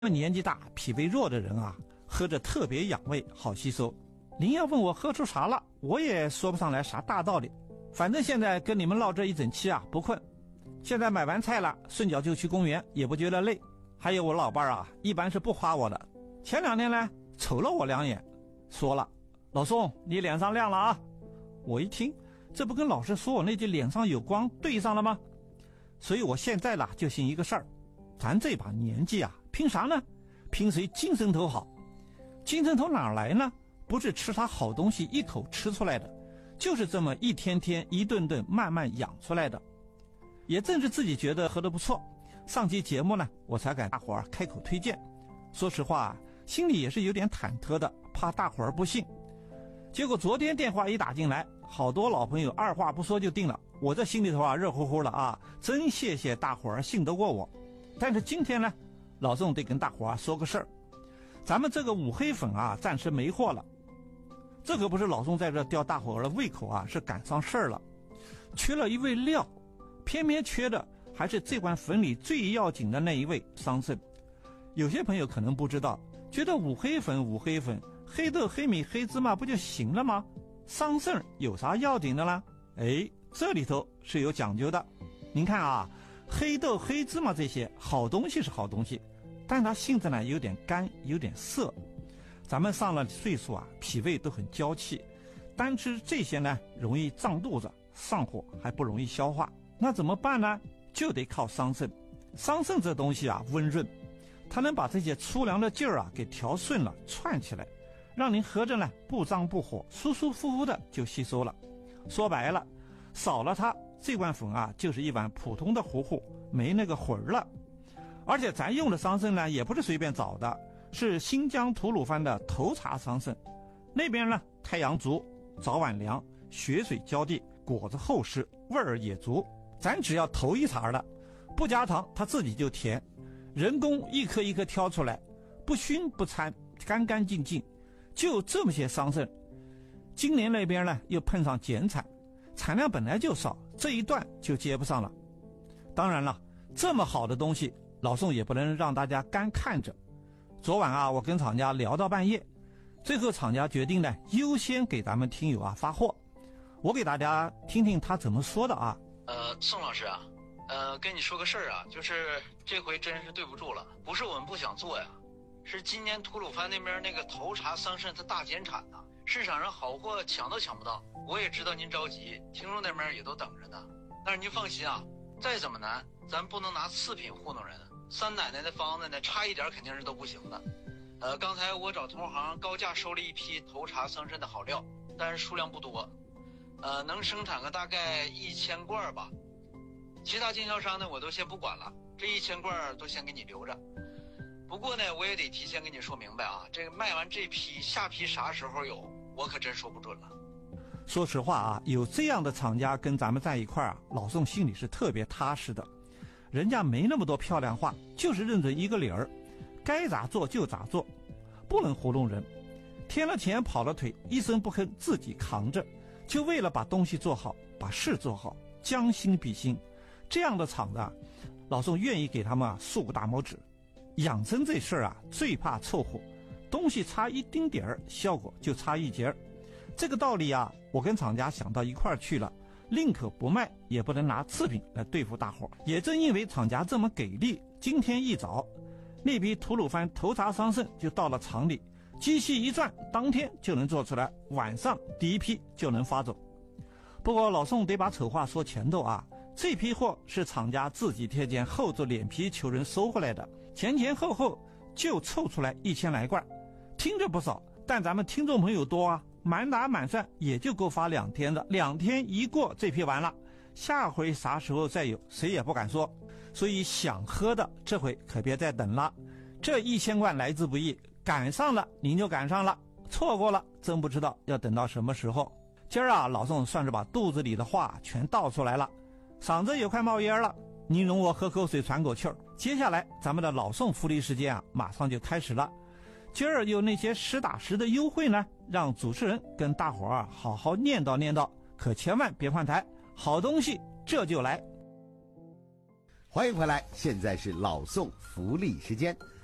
年纪大脾胃弱的人啊，喝着特别养胃，好吸收。您要问我喝出啥了，我也说不上来啥大道理。反正现在跟你们唠这一整期啊，不困。现在买完菜了，顺脚就去公园，也不觉得累。还有我老伴啊，一般是不夸我的。前2天呢，瞅了我2眼，说了：“老宋，你脸上亮了啊！”我一听，这不跟老师说我那句脸上有光对上了吗？所以我现在啦就信一个事儿，咱这把年纪啊，拼啥呢？拼谁精神头好。精神头哪来呢？不是吃啥好东西一口吃出来的，就是这么一天天一顿顿慢慢养出来的。也正是自己觉得喝得不错，上期节目呢，我才给大伙儿开口推荐。说实话，心里也是有点忐忑的，怕大伙儿不信。结果昨天电话一打进来，好多老朋友二话不说就定了，我这心里头啊热乎乎的啊，真谢谢大伙儿信得过我。但是今天呢，老宋得跟大伙儿说个事儿，咱们这个五黑粉啊暂时没货了。这可不是老宋在这吊大伙儿的胃口啊，是赶上事儿了，缺了一味料，偏偏缺的还是这碗粉里最要紧的那一味桑葚。有些朋友可能不知道，觉得五黑粉、黑豆、黑米、黑芝麻不就行了吗？桑葚有啥要紧的啦？这里头是有讲究的。您看啊，黑豆、黑芝麻这些好东西是好东西，但它性质呢有点干，有点涩。咱们上了岁数啊，脾胃都很娇气，单吃这些呢容易胀肚子、上火，还不容易消化。那怎么办呢？就得靠桑葚。桑葚这东西啊温润，它能把这些粗粮的劲儿啊给调顺了，串起来，让您喝着呢不胀不火，舒舒服服的就吸收了。说白了，少了它，这碗粉啊就是一碗普通的糊糊，没那个魂儿了。而且咱用的桑葚呢也不是随便找的，是新疆吐鲁番的头茬桑葚。那边呢太阳足，早晚凉，雪水浇地，果子厚实，味儿也足。咱只要头一茬的，不加糖它自己就甜，人工一颗一颗挑出来，不熏不掺，干干净净，就这么些桑葚。今年那边呢又碰上减产，产量本来就少，这一段就接不上了。当然了，这么好的东西，老宋也不能让大家干看着。昨晚啊，我跟厂家聊到半夜，最后厂家决定呢优先给咱们听友啊发货。我给大家听听他怎么说的啊。 宋老师啊，跟你说个事儿啊，就是这回真是对不住了，不是我们不想做呀，是今年吐鲁番那边那个头茬桑葚它大减产呐，市场上好货抢都抢不到。我也知道您着急，听众那边也都等着呢。但是您放心啊，再怎么难，咱不能拿次品糊弄人。三奶奶的方子呢，差一点肯定是都不行的。刚才我找同行高价收了一批头茬桑葚的好料，但是数量不多，能生产个大概1000罐吧。其他经销商呢我都先不管了，这1000罐都先给你留着。不过呢我也得提前跟你说明白啊，这个卖完这批下批啥时候有，我可真说不准了。 说实话啊，有这样的厂家跟咱们在一块儿啊，老宋心里是特别踏实的。人家没那么多漂亮话，就是认准一个理儿，该咋做就咋做，不能糊弄人。添了钱跑了腿，一声不吭自己扛着，就为了把东西做好，把事做好，将心比心。这样的厂子啊，老宋愿意给他们啊竖个大拇指。养生这事儿啊，最怕凑合，东西差一丁点儿，效果就差一截儿。这个道理啊，我跟厂家想到一块儿去了，宁可不卖，也不能拿次品来对付大伙儿。也正因为厂家这么给力，今天一早，那批吐鲁番头茬桑葚就到了厂里，机器一转，当天就能做出来，晚上第一批就能发走。不过老宋得把丑话说前头啊，这批货是厂家自己贴钱厚着脸皮求人收回来的，前前后后就凑出来1000来罐，听着不少，但咱们听众朋友多啊，满打满算也就够发2天的，2天一过这批完了，下回啥时候再有谁也不敢说。所以想喝的这回可别再等了，这1000罐来之不易，赶上了您就赶上了，错过了真不知道要等到什么时候。今儿啊，老宋算是把肚子里的话全倒出来了，嗓子也快冒烟了，您容我喝口水喘口气儿。接下来咱们的老宋福利时间啊马上就开始了。今儿有那些实打实的优惠呢，让主持人跟大伙儿好好念叨念叨，可千万别换台，好东西这就来。 欢迎回来，现在是老宋福利时间。